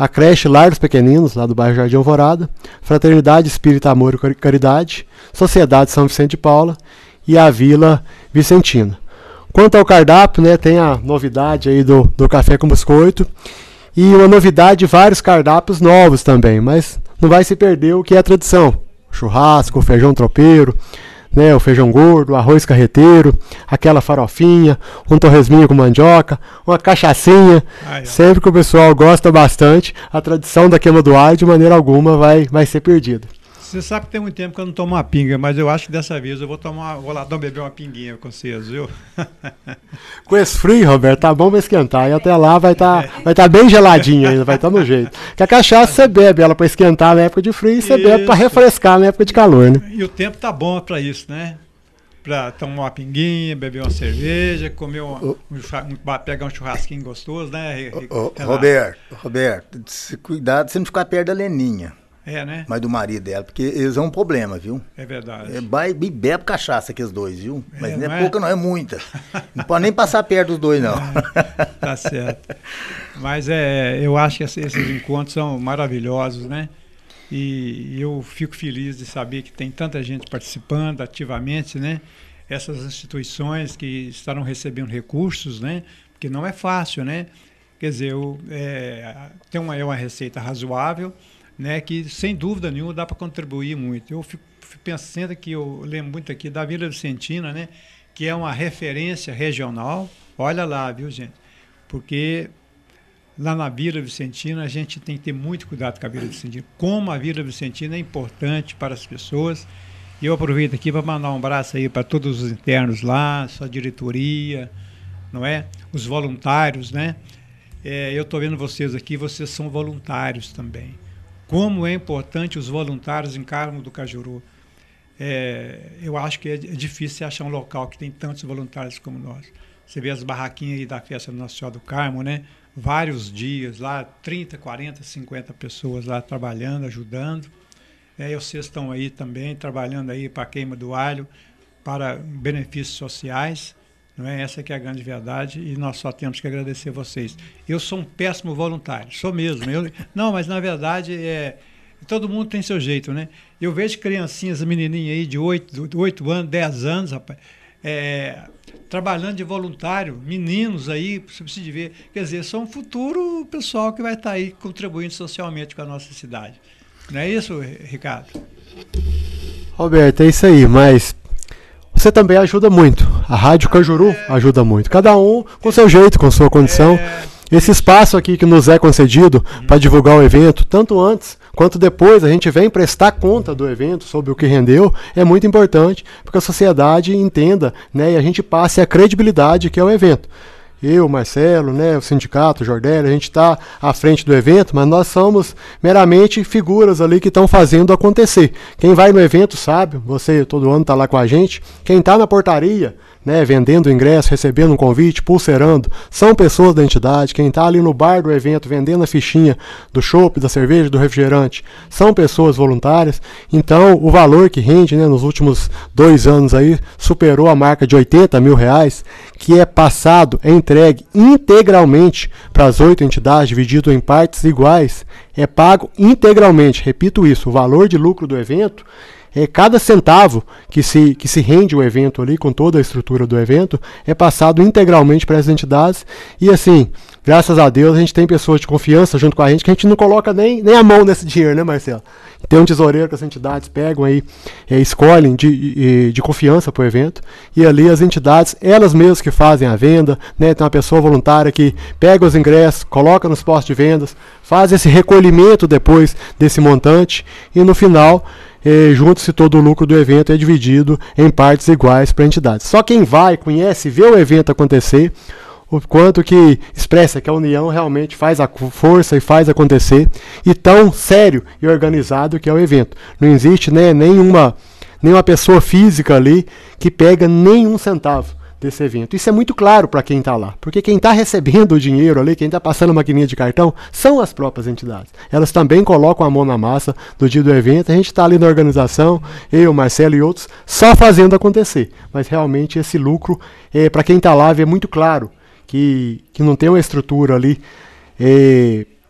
a creche Lar dos Pequeninos, lá do bairro Jardim Alvorada, Fraternidade Espírita Amor e Caridade, Sociedade São Vicente de Paula e a Vila Vicentina. Quanto ao cardápio, né, tem a novidade aí do café com biscoito e uma novidade de vários cardápios novos também, mas não vai se perder o que é a tradição. Churrasco, o feijão tropeiro, né, o feijão gordo, o arroz carreteiro, aquela farofinha, um torresminho com mandioca, uma cachaçinha, sempre que o pessoal gosta bastante, a tradição da queima do alho de maneira alguma vai ser perdida. Você sabe que tem muito tempo que eu não tomo uma pinga, mas eu acho que dessa vez eu vou lá beber uma pinguinha com vocês, viu? Com esse frio, Roberto, tá bom pra esquentar. E até lá vai tá bem geladinho ainda, vai estar no jeito. Porque a cachaça você bebe ela pra esquentar na época de frio e você bebe pra refrescar na época de calor, né? E o tempo tá bom pra isso, né? Pra tomar uma pinguinha, beber uma cerveja, comer pegar um churrasquinho gostoso, né? Roberto, cuidado você não ficar perto da Leninha. É, né? Mas do marido dela, porque eles é um problema, viu? É verdade. Bebe cachaça aqueles dois, viu? Mas não é pouca, não, é muita. Não pode nem passar perto dos dois, não. Tá certo. Mas eu acho que esses encontros são maravilhosos, né? E eu fico feliz de saber que tem tanta gente participando ativamente, né? Essas instituições que estarão recebendo recursos, né? Porque não é fácil, né? Quer dizer, tem uma receita razoável, né, que sem dúvida nenhuma dá para contribuir muito. Eu fico pensando que eu lembro muito aqui da Vila Vicentina, né, que é uma referência regional. Olha lá, viu, gente? Porque lá na Vila Vicentina a gente tem que ter muito cuidado com a Vila Vicentina. Como a Vila Vicentina é importante para as pessoas. E eu aproveito aqui para mandar um abraço aí para todos os internos lá, sua diretoria, não é? Os voluntários, né? Eu estou vendo vocês aqui, vocês são voluntários também. Como é importante os voluntários em Carmo do Cajuru. Eu acho que é difícil achar um local que tem tantos voluntários como nós. Você vê as barraquinhas aí da festa Nossa Senhora do Carmo, né? Vários dias lá, 30, 40, 50 pessoas lá trabalhando, ajudando. E vocês estão aí também trabalhando aí para a queima do alho, para benefícios sociais. Não é? Essa que é a grande verdade e nós só temos que agradecer vocês. Eu sou um péssimo voluntário, sou mesmo. Não, mas na verdade todo mundo tem seu jeito, né? Eu vejo criancinhas, menininhas aí de 8 anos, 10 anos, rapaz, trabalhando de voluntário, meninos aí, você precisa ver. Quer dizer, são um futuro pessoal que vai estar aí contribuindo socialmente com a nossa cidade. Não é isso, Ricardo? Roberto, é isso aí, mas você também ajuda muito. A Rádio Cajuru ajuda muito. Cada um com seu jeito, com sua condição. Esse espaço aqui que nos é concedido para divulgar o evento, tanto antes quanto depois, a gente vem prestar conta do evento, sobre o que rendeu, é muito importante, porque a sociedade entenda, né, e a gente passe a credibilidade que é o evento. Eu, Marcelo, né, o sindicato, o Jordélio, a gente está à frente do evento, mas nós somos meramente figuras ali que estão fazendo acontecer. Quem vai no evento sabe, você todo ano está lá com a gente, quem está na portaria, né, vendendo ingresso, recebendo um convite, pulseirando, são pessoas da entidade. Quem está ali no bar do evento, vendendo a fichinha do chopp, da cerveja, do refrigerante, são pessoas voluntárias. Então, o valor que rende, né, nos últimos 2 anos aí, superou a marca de R$80 mil, que é passado, é entregue integralmente para as 8 entidades, dividido em partes iguais, é pago integralmente. Repito isso, o valor de lucro do evento, cada centavo que se rende o evento ali, com toda a estrutura do evento, é passado integralmente para as entidades. E assim, graças a Deus, a gente tem pessoas de confiança junto com a gente, que a gente não coloca nem a mão nesse dinheiro, né, Marcelo? Tem um tesoureiro que as entidades pegam aí, escolhem de confiança para o evento, e ali as entidades, elas mesmas que fazem a venda, né? Tem uma pessoa voluntária que pega os ingressos, coloca nos postos de vendas, faz esse recolhimento depois desse montante, e no final, junto-se todo o lucro do evento é dividido em partes iguais para a entidade. Só quem vai, conhece, vê o evento acontecer, o quanto que expressa que a união realmente faz a força e faz acontecer, e tão sério e organizado que é o evento. Não existe, né, nenhuma pessoa física ali que pega nenhum centavo desse evento. Isso é muito claro para quem está lá, porque quem está recebendo o dinheiro ali, quem está passando a maquininha de cartão, são as próprias entidades. Elas também colocam a mão na massa do dia do evento. A gente está ali na organização, eu, Marcelo e outros, só fazendo acontecer. Mas realmente esse lucro, para quem está lá, é muito claro que não tem uma estrutura ali